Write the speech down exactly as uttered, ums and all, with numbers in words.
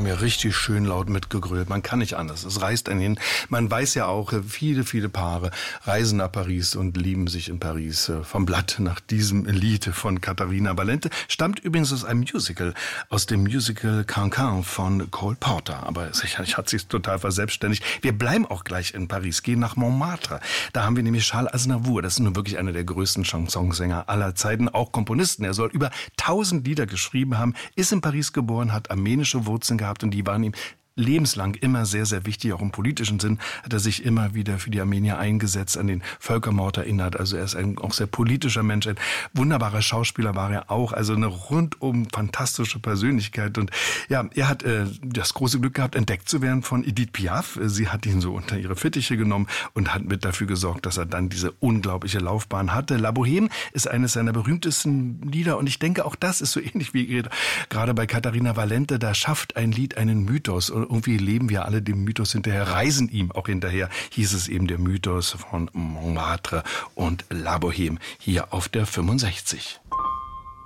haben ja richtig schön laut mitgegrölt. Man kann nicht anders. Es reißt einen hin. Man weiß ja auch, viele, viele Paare reisen nach Paris und lieben sich in Paris. Vom Blatt nach diesem Lied von Katharina Valente. Stammt übrigens aus einem Musical. Aus dem Musical Cancan von Cole Porter. Aber sicherlich hat sich total verselbstständigt. Wir bleiben auch gleich in Paris, gehen nach Montmartre. Da haben wir nämlich Charles Aznavour. Das ist nun wirklich einer der größten Chansonsänger aller Zeiten. Auch Komponisten. Er soll über tausend Lieder geschrieben haben. Ist in Paris geboren, hat armenische Wurzeln gehabt und die waren ihm lebenslang immer sehr, sehr wichtig. Auch im politischen Sinn hat er sich immer wieder für die Armenier eingesetzt, an den Völkermord erinnert. Also er ist ein auch sehr politischer Mensch. Ein wunderbarer Schauspieler war er auch. Also eine rundum fantastische Persönlichkeit. Und ja, er hat äh, das große Glück gehabt, entdeckt zu werden von Edith Piaf. Sie hat ihn so unter ihre Fittiche genommen und hat mit dafür gesorgt, dass er dann diese unglaubliche Laufbahn hatte. La Bohème ist eines seiner berühmtesten Lieder. Und ich denke, auch das ist so ähnlich wie gerade bei Katharina Valente. Da schafft ein Lied einen Mythos. Irgendwie leben wir alle dem Mythos hinterher, reisen ihm auch hinterher, hieß es eben der Mythos von Montmartre und La Bohème hier auf der fünfundsechzig.